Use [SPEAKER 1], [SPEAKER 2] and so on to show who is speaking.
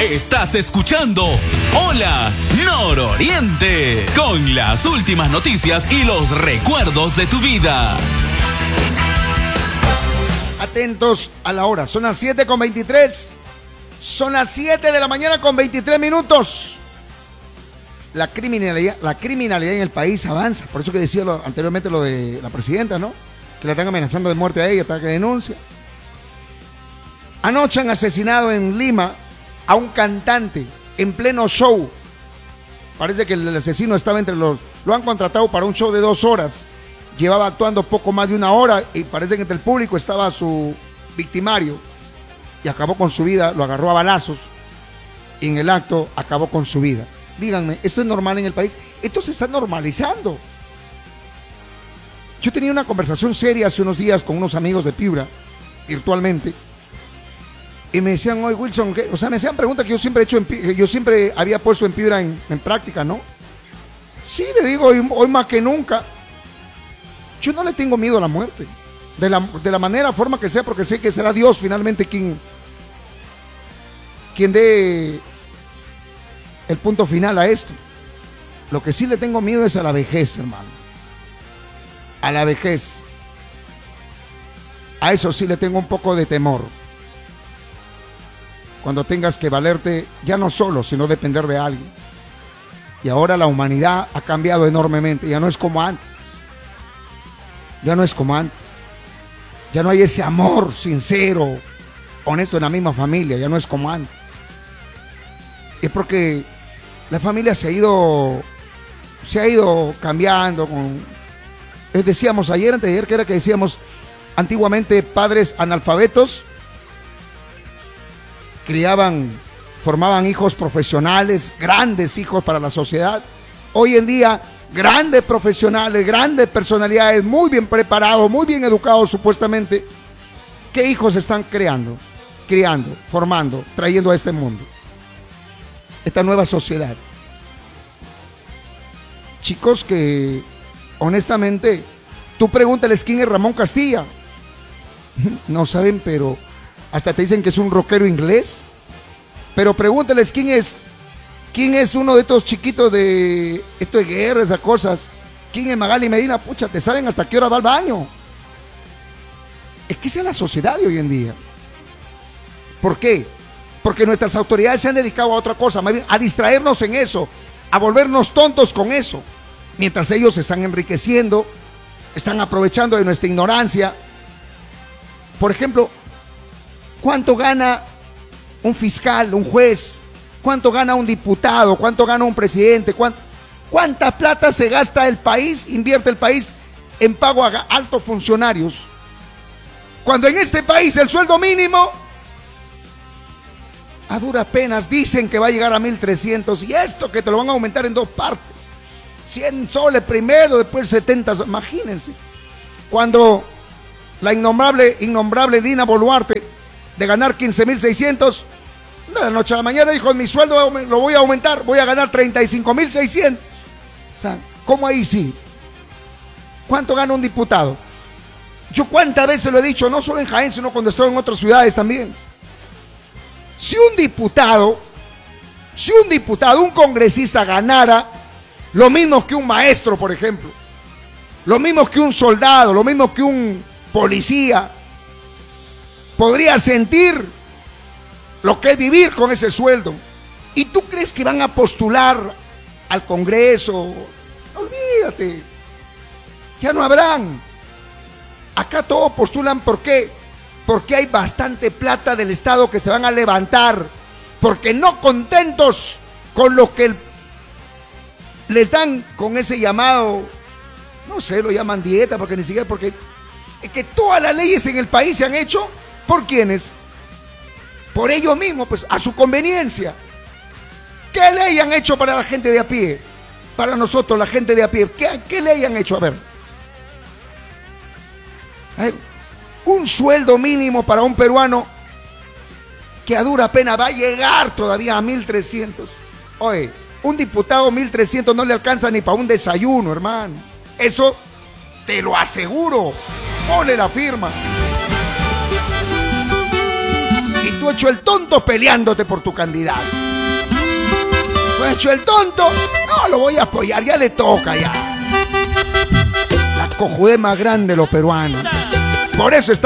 [SPEAKER 1] Estás escuchando Hola Nororiente, con las últimas noticias y los recuerdos de tu vida.
[SPEAKER 2] Atentos a la hora, son las 7:23. Son las 7 de la mañana con 23 minutos. La criminalidad en el país avanza. Por eso que decía anteriormente lo de la presidenta, ¿no? Que la están amenazando de muerte a ella, hasta que denuncia. Anoche han asesinado en Lima a un cantante en pleno show. Parece que el asesino estaba entre los... Lo han contratado para un show de 2 horas. Llevaba actuando poco más de 1 hora y parece que entre el público estaba su victimario. Y acabó con su vida, lo agarró a balazos. Y en el acto acabó con su vida. Díganme, ¿esto es normal en el país? Esto se está normalizando. Yo tenía una conversación seria hace unos días con unos amigos de Piura, virtualmente. Y me decían, oye Wilson, ¿qué? O sea, me hacían preguntas que yo siempre he hecho, yo siempre había puesto en Piura en práctica, ¿no? Sí, le digo, hoy más que nunca. Yo no le tengo miedo a la muerte. De la manera, forma que sea, porque sé que será Dios finalmente quien dé el punto final a esto. Lo que sí le tengo miedo es a la vejez, hermano. A la vejez. A eso sí le tengo un poco de temor. Cuando tengas que valerte ya no solo, sino depender de alguien. Y ahora la humanidad ha cambiado enormemente. Ya no es como antes. Ya no es como antes. Ya no hay ese amor sincero, honesto en la misma familia. Ya no es como antes. Es porque la familia se ha ido cambiando. Decíamos ayer, antes de ayer, que era que decíamos antiguamente padres analfabetos formaban hijos profesionales, grandes hijos para la sociedad. Hoy en día, grandes profesionales, grandes personalidades, muy bien preparados, muy bien educados supuestamente. ¿Qué hijos están criando, formando, trayendo a este mundo? Esta nueva sociedad. Chicos que, honestamente, tú pregúntales quién es Ramón Castilla. No saben, pero hasta te dicen que es un rockero inglés. Pero pregúntales quién es uno de estos chiquitos de esto de guerra, esas cosas. ¿Quién es Magali Medina? Pucha, te saben hasta qué hora va al baño. Es que esa es la sociedad de hoy en día. ¿Por qué? Porque nuestras autoridades se han dedicado a otra cosa, más bien a distraernos en eso, a volvernos tontos con eso, mientras ellos se están enriqueciendo, están aprovechando de nuestra ignorancia. Por ejemplo, ¿cuánto gana un fiscal, un juez? ¿Cuánto gana un diputado? ¿Cuánto gana un presidente? ¿Cuánta plata se gasta el país, invierte el país en pago a altos funcionarios? Cuando en este país el sueldo mínimo a duras penas dicen que va a llegar a 1.300, y esto que te lo van a aumentar en 2 partes. 100 soles primero, después 70, imagínense. Cuando la innombrable Dina Boluarte, de ganar 15.600, de la noche a la mañana dijo, mi sueldo lo voy a aumentar, voy a ganar 35.600. O sea, ¿cómo ahí sí? ¿Cuánto gana un diputado? Yo cuántas veces lo he dicho, no solo en Jaén, sino cuando estoy en otras ciudades también. Si un diputado, un congresista ganara lo mismo que un maestro, por ejemplo, lo mismo que un soldado, lo mismo que un policía, podría sentir lo que es vivir con ese sueldo. ¿Y tú crees que van a postular al Congreso? Olvídate, ya no habrán. Acá todos postulan, ¿por qué? Porque hay bastante plata del Estado que se van a levantar, porque no contentos con lo que les dan con ese llamado, no sé, lo llaman dieta, porque ni siquiera, porque es que todas las leyes en el país se han hecho, ¿por quiénes? Por ellos mismos, pues a su conveniencia. ¿Qué ley han hecho para la gente de a pie? Para nosotros, la gente de a pie, ¿qué ley han hecho? A ver, un sueldo mínimo para un peruano que a dura pena va a llegar todavía a 1.300. Oye, un diputado 1.300 no le alcanza ni para un desayuno, hermano. Eso te lo aseguro. Ponle la firma. Y tú hecho el tonto peleándote por tu candidato. Tú hecho el tonto, no, lo voy a apoyar, ya le toca ya. La cojudez más grande de los peruanos. Por eso está